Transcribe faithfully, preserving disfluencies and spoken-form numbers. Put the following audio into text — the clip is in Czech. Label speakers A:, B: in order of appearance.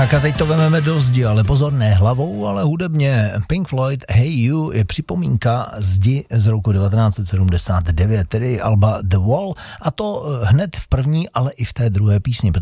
A: Tak a teď to vememe do zdi, ale pozor, ne hlavou, ale hudebně. Pink Floyd Hey You je připomínka zdi z roku devatenáct set sedmdesát devět, tedy alba The Wall, a to hned v první, ale i v té druhé písni.